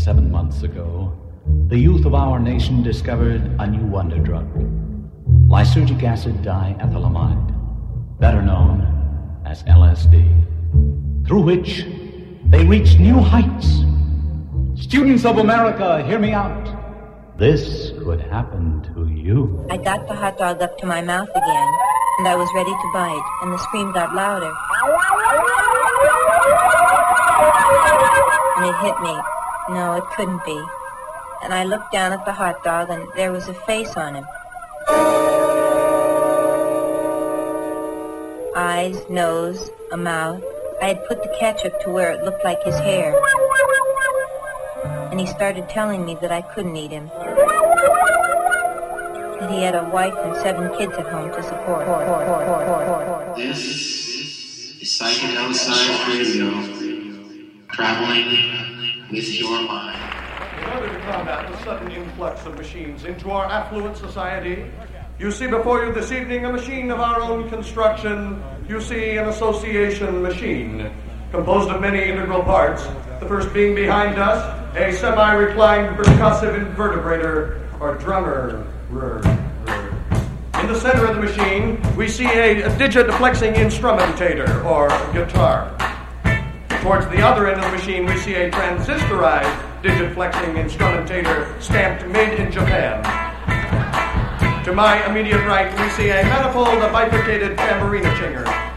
7 months ago, the youth of our nation discovered a new wonder drug, lysergic acid diethylamide, better known as LSD, through which they reached new heights. Students of America, hear me out. This could happen to you. I got the hot dog up to my mouth again, and I was ready to bite, and the scream got louder. And it hit me. No, it couldn't be. And I looked down at the hot dog, and there was a face on him. Eyes, nose, a mouth. I had put the ketchup to where it looked like his hair. And he started telling me that I couldn't eat him. That he had a wife and 7 kids at home to support. This is Psychedelic Science Radio, traveling with your mind. In order to combat the sudden influx of machines into our affluent society, you see before you this evening a machine of our own construction. You see an association machine, composed of many integral parts, the first being behind us, a semi-reclined percussive invertebrator, or drummer. In the center of the machine, we see a digit-flexing instrumentator, or guitar. Towards the other end of the machine, we see a transistorized digit-flexing instrumentator stamped Made in Japan. To my immediate right, we see a manifold bifurcated tambourine chinger.